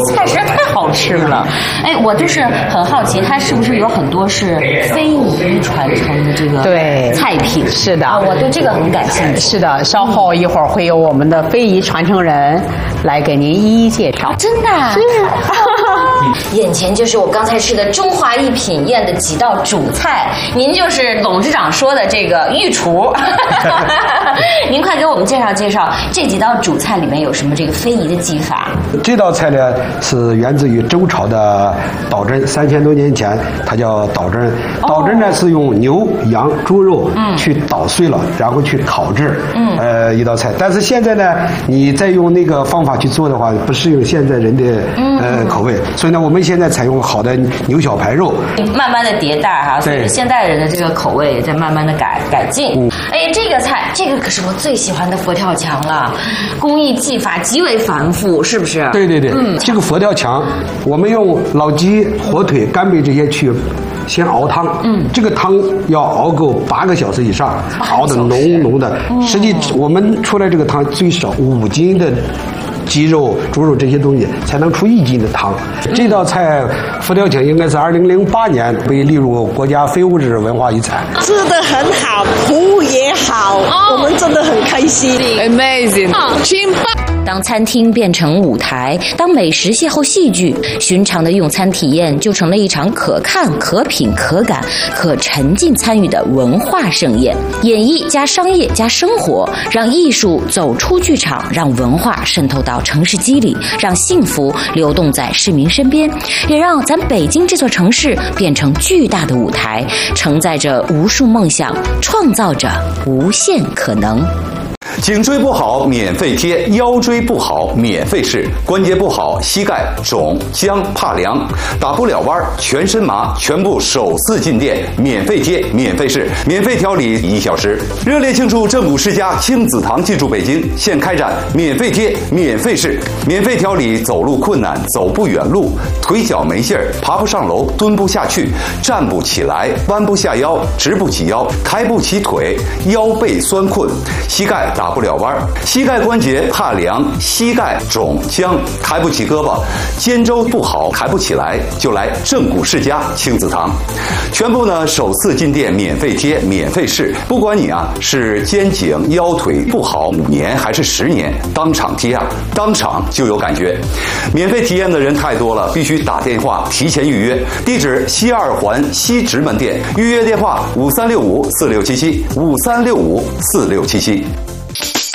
菜实在太好吃了。哎，我就是很好奇，它是不是有很多是非遗传承的这个菜品？ 是的， 我对这个很感兴趣。 是的，稍后一会儿会有我们的非遗传承人来给您一一介绍。 真的？眼前就是我刚才吃的中华一品宴的几道主菜，您就是董事长说的这个御厨。您快给我们介绍介绍这几道主菜里面有什么这个非遗的技法？ 这道菜呢是源自于周朝的捣针，3000多年前它叫捣针。捣针呢是用牛、羊、猪肉去捣碎了，然后去烤制，一道菜。但是现在呢，你再用那个方法去做的话，不适应现在人的口味，所以呢，我们现在采用好的牛小排肉， 慢慢的迭代哈，所以现代人的这个口味也在慢慢的改进。哎，这个菜，这个可是我最喜欢的佛跳墙了，工艺技法极为繁复，是不是？ 对对对，这个佛跳墙，我们用老鸡、火腿、干贝这些去先熬汤，这个汤要熬够8个小时以上，熬得浓浓的。实际我们出来这个汤最少5斤的鸡肉、猪肉这些东西才能出1斤的汤。这道菜佛跳墙应该是2008年被列入国家非物质文化遗产。 吃得很好，服务也好，我们真的很开心 ，Amazing， 请吧。 当餐厅变成舞台，当美食邂逅戏剧，寻常的用餐体验就成了一场可看、可品、可感、可沉浸参与的文化盛宴。演绎加商业加生活，让艺术走出剧场，让文化渗透到城市肌理，让幸福流动在市民身边，也让咱北京这座城市变成巨大的舞台，承载着无数梦想，创造着无限可能。 颈椎不好免费贴，腰椎不好免费试，关节不好膝盖肿僵怕凉，打不了弯全身麻，全部首次进店免费贴免费试，免费调理1小时。热烈庆祝正骨世家亲子堂进驻北京，现开展免费贴免费试，免费调理走路困难、走不远路、腿脚没劲儿、爬不上楼、蹲不下去、站不起来、弯不下腰、直不起腰、抬不起腿、腰背酸困、膝盖打不了弯，膝盖关节怕凉，膝盖肿僵，抬不起胳膊，肩周不好，抬不起来，就来正骨世家亲子堂。全部呢首次进店免费贴免费试，不管你是肩颈腰腿不好5年还是10年，当场贴当场就有感觉。免费体验的人太多了，必须打电话提前预约。地址西2环西直门店，预约电话53654677，53654677。